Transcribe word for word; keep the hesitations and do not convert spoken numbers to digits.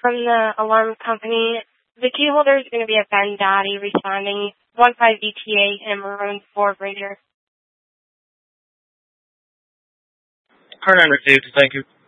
from the alarm company. The key holder is going to be a Ben Dottie responding one five E T A and Maroon four Raider. Car nine received, thank you.